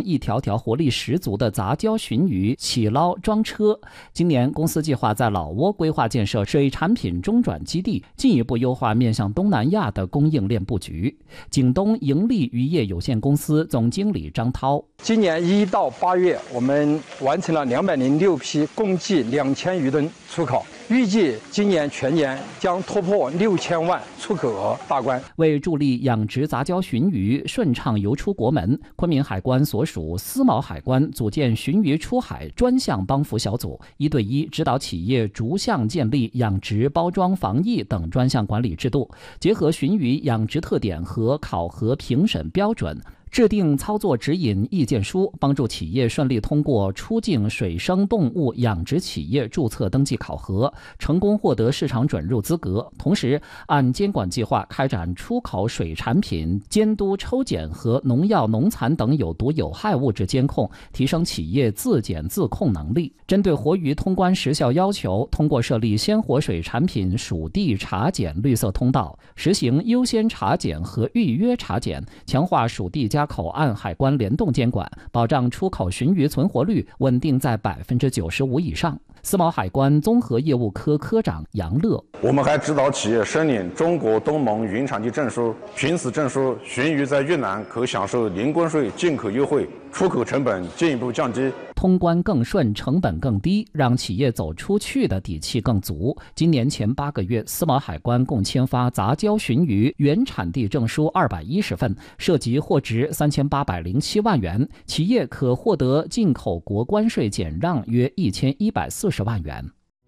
一条条活力十足的杂交鲟鱼起捞装车。今年公司计划在老挝规划建设水产品中转基地，进一步优化面向东南亚的供应链布局。景东盈利渔业有限公司总经理张涛： 今年1到8月，我们完成了206批，共计2000余吨出口，预计今年全年将突破6000万出口额大关。 为助力养殖杂交鲟鱼顺畅游出国门，昆明海关所属思茅海关组建鲟鱼出海专项帮扶小组，1对1指导企业逐项建立养殖、包装、防疫等专项管理制度，结合鲟鱼养殖特点和考核评审标准，制定操作指引意见书，帮助企业顺利通过出境水生动物养殖企业注册登记考核，成功获得市场准入资格。同时，按监管计划开展出口水产品监督抽检和农药、农残等有毒有害物质监控，提升企业自检自控能力。针对活鱼通关时效要求，通过设立鲜活水产品属地查检绿色通道，实行优先查检和预约查检，强化属地加口岸海关联动监管，保障出口鲟鱼存活率稳定在95%以上。思茅海关综合业务科科长杨乐： 我们还指导企业申领中国东盟云产地证书，凭此证书，鲟鱼在越南可享受零关税进口优惠，出口成本进一步降低， 通关更顺，成本更低，让企业走出去的底气更足。今年前8个月，思茅海关共签发杂交鲟鱼原产地证书210份，涉及货值3807万元，企业可获得进口国关税减让约1140万元。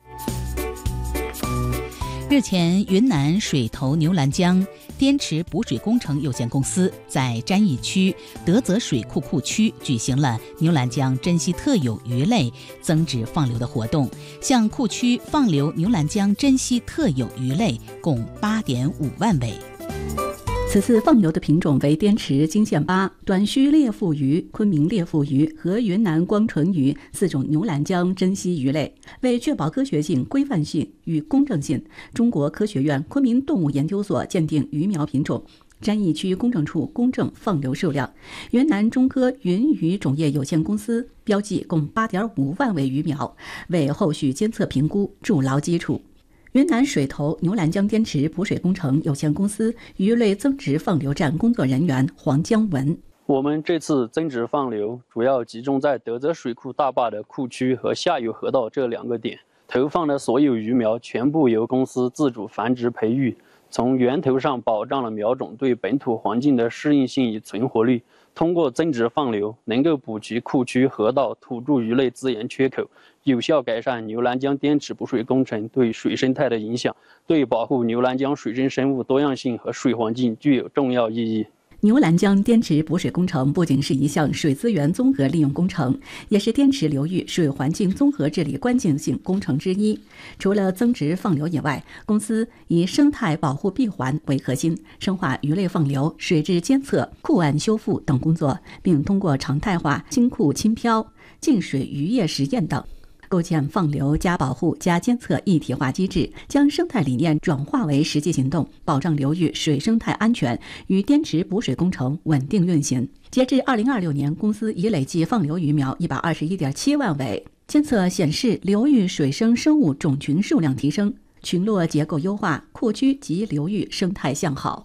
日前，云南水头牛栏江滇池补水工程有限公司在沾益区德泽水库库区举行了牛栏江珍稀特有鱼类增值放流的活动，向库区放流牛栏江珍稀特有鱼类共8.5万尾。 此次放流的品种为滇池金线巴、短须裂腹鱼、昆明裂腹鱼和云南光唇鱼4种牛栏江珍稀鱼类。为确保科学性、规范性与公正性，中国科学院昆明动物研究所鉴定鱼苗品种，沾益区公证处公证放流数量，云南中科云鱼种业有限公司标记共8.5万尾鱼苗，为后续监测评估筑牢基础。云南水头牛栏江滇池补水工程有限公司鱼类增值放流站工作人员黄江文： 我们这次增值放流主要集中在德泽水库大坝的库区和下游河道这2个点，投放的所有鱼苗全部由公司自主繁殖培育，从源头上保障了苗种对本土环境的适应性与存活率。通过增值放流，能够补齐库区河道土著鱼类资源缺口，有效改善牛栏江滇池补水工程对水生态的影响，对保护牛栏江水生生物多样性和水环境具有重要意义。 牛栏江滇池补水工程不仅是一项水资源综合利用工程，也是滇池流域水环境综合治理关键性工程之一。除了增值放流以外，公司以生态保护闭环为核心，深化鱼类放流、水质监测、库岸修复等工作，并通过常态化清库清漂、净水渔业实验等，构建放流加保护加监测一体化机制，将生态理念转化为实际行动，保障流域水生态安全与滇池补水工程稳定运行。截至2026年，公司已累计放流鱼苗121.7万尾，监测显示流域水生生物种群数量提升，群落结构优化，库区及流域生态向好。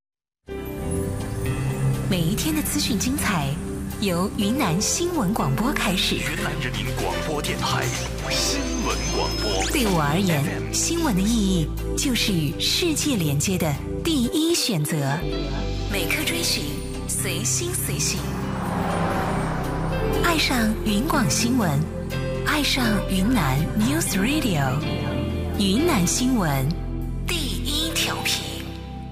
每一天的资讯精彩由云南新闻广播开始。 云南人民广播电台新闻广播。 对我而言，新闻的意义就是与世界连接的第一选择。每刻追寻，随心随行。爱上云广新闻，爱上云南 News Radio， 云南新闻第一调频。